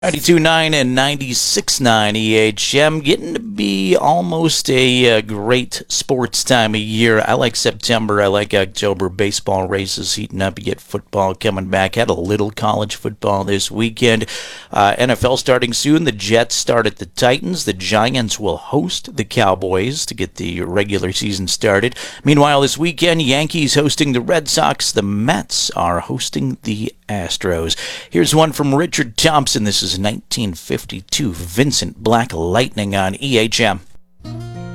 92.9 and 96.9 EHM, getting to be almost a great sports time of year. I like September. I like October. Baseball races heating up. You get football coming back. Had a little college football this weekend. NFL starting soon. The Jets start at the Titans. The Giants will host the Cowboys to get the regular season started. Meanwhile, this weekend, Yankees hosting the Red Sox. The Mets are hosting the Astros. Here's one from Richard Thompson. This is 1952 Vincent Black Lightning on EHM.